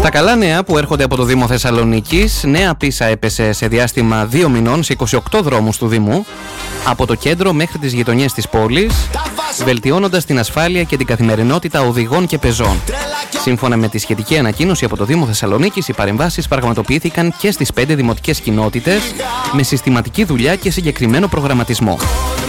Στα καλά νέα που έρχονται από το Δήμο Θεσσαλονίκης, νέα πίσα έπεσε σε διάστημα 2 μηνών σε 28 δρόμους του Δήμου, από το κέντρο μέχρι τις γειτονιές της πόλης, βελτιώνοντας την ασφάλεια και την καθημερινότητα οδηγών και πεζών. Σύμφωνα με τη σχετική ανακοίνωση από το Δήμο Θεσσαλονίκης, οι παρεμβάσεις πραγματοποιήθηκαν και στις 5 δημοτικές κοινότητες με συστηματική δουλειά και συγκεκριμένο προγραμματισμό.